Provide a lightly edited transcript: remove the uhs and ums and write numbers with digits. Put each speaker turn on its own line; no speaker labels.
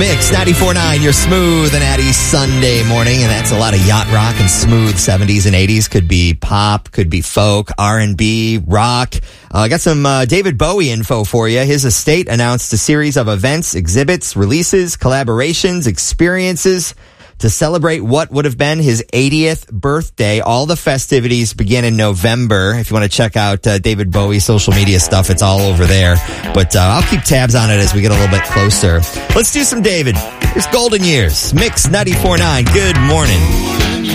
Mix 94.9, your smooth and Addy Sunday morning, and that's a lot of yacht rock and smooth 70s and 80s. Could be pop, could be folk, R&B, rock. I got some David Bowie info for you. His estate announced a series of events, exhibits, releases, collaborations, experiences to celebrate what would have been his 80th birthday. All the festivities begin in November. If you want to check out David Bowie's social media stuff, it's all over there. But I'll keep tabs on it as we get a little bit closer. Let's do some David. Here's Golden Years. Mix 94.9. Good morning.